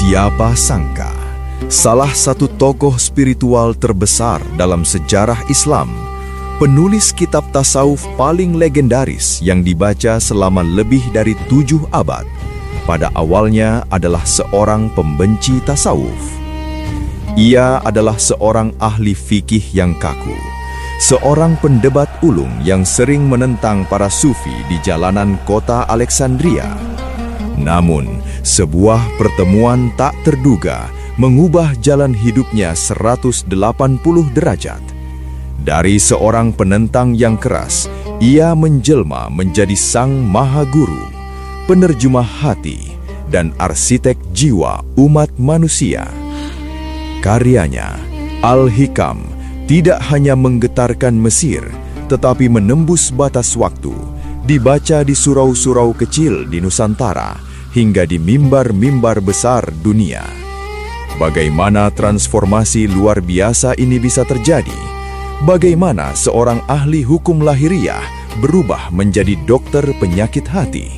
Siapa sangka, salah satu tokoh spiritual terbesar dalam sejarah Islam, penulis kitab tasawuf paling legendaris yang dibaca selama lebih dari 7 abad, pada awalnya adalah seorang pembenci tasawuf. Ia adalah seorang ahli fikih yang kaku, seorang pendebat ulung yang sering menentang para sufi di jalanan kota Alexandria. Namun, sebuah pertemuan tak terduga mengubah jalan hidupnya 180 derajat. Dari seorang penentang yang keras, ia menjelma menjadi sang maha guru, penerjemah hati, dan arsitek jiwa umat manusia. Karyanya, Al-Hikam, tidak hanya menggetarkan Mesir, tetapi menembus batas waktu, dibaca di surau-surau kecil di Nusantara, hingga di mimbar-mimbar besar dunia. Bagaimana transformasi luar biasa ini bisa terjadi? Bagaimana seorang ahli hukum lahiriah berubah menjadi dokter penyakit hati?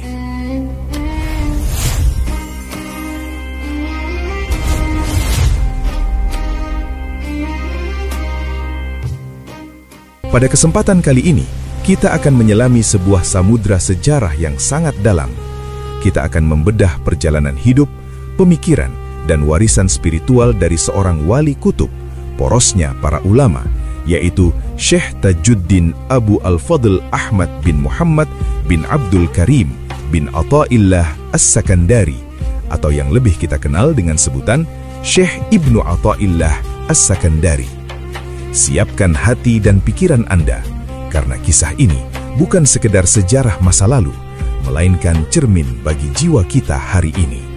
Pada kesempatan kali ini, kita akan menyelami sebuah samudra sejarah yang sangat dalam. Kita akan membedah perjalanan hidup, pemikiran, dan warisan spiritual dari seorang wali kutub, porosnya para ulama, yaitu Syekh Tajuddin Abu Al-Fadl Ahmad bin Muhammad bin Abdul Karim bin Athaillah As-Sakandari, atau yang lebih kita kenal dengan sebutan Syekh Ibnu Athaillah As-Sakandari. Siapkan hati dan pikiran Anda, karena kisah ini bukan sekedar sejarah masa lalu, melainkan cermin bagi jiwa kita hari ini.